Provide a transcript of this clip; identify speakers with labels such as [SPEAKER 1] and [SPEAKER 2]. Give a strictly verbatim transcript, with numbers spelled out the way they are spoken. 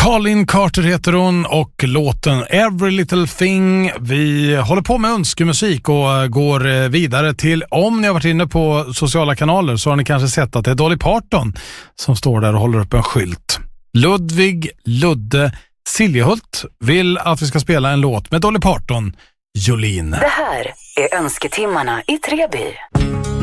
[SPEAKER 1] Colin Carter heter hon och låten Every Little Thing. Vi håller på med önskemusik och går vidare till, om ni har varit inne på sociala kanaler så har ni kanske sett att det är Dolly Parton som står där och håller upp en skylt. Ludvig Ludde Siljehult vill att vi ska spela en låt med Dolly Parton, Jolene.
[SPEAKER 2] Det här är önsketimmarna i Treby.